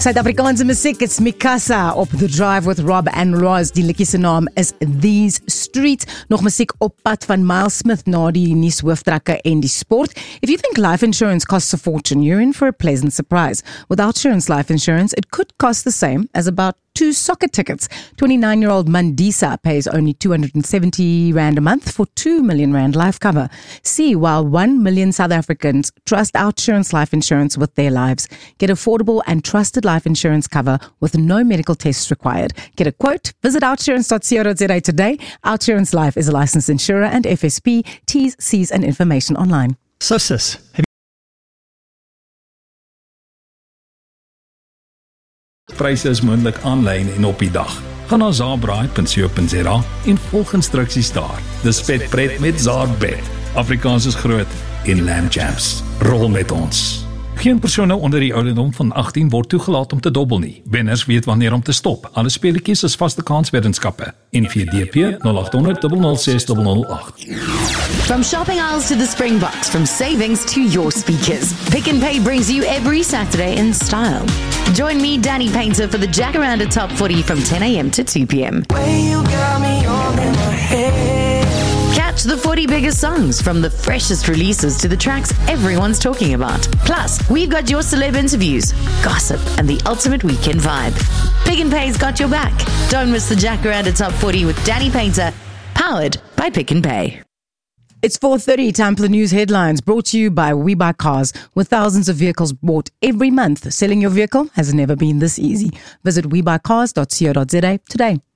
Suid-Afrikaanse musiek, it's Mikasa op The Drive with Rob and Roz. Die liedjie se naam is These Streets. Nog musiek op pad van Miles Smith na die nuushooftrekke en die sport. If you think life insurance costs a fortune, you're in for a pleasant surprise. With Outsurance Life Insurance, it could cost the same as about 2 soccer tickets. 29-year-old Mandisa pays only 270 Rand a month for 2 million Rand life cover. See why 1 million South Africans trust Outsurance Life Insurance with their lives. Get affordable and trusted life insurance cover with no medical tests required. Get a quote. Visit outsurance.co.za today. Outsurance Life is a licensed insurer and FSP. T's, C's and information online. So sis, Pryse is moontlik aanlyn en op die dag. Gaan na zaarbraai.co.za en volg instruksies daar. Dis vet pret met Zaarbet. Afrikaans is groot en Lamb Jams. Rol met ons. Geen persoon onder die ouderdom van 18 word toegelaat om te dobbel nie. Wenners weet wanneer om te stop. Alle speletjies is vaste kansweddenskappe. NVDP 0800 006 008. From shopping aisles to the Springboks, from savings to your speakers, Pick n Pay brings you every Saturday in style. Join me, Danny Painter, for the Jacaranda Top 40 from 10 a.m. to 2 p.m. Catch the 40 biggest songs, from the freshest releases to the tracks everyone's talking about. Plus, we've got your celeb interviews, gossip, and the ultimate weekend vibe. Pick n Pay's got your back. Don't miss the Jacaranda Top 40 with Danny Painter, powered by Pick n Pay. It's 4:30, time for the news headlines, brought to you by WeBuyCars. With thousands of vehicles bought every month, selling your vehicle has never been this easy. Visit WeBuyCars.co.za today.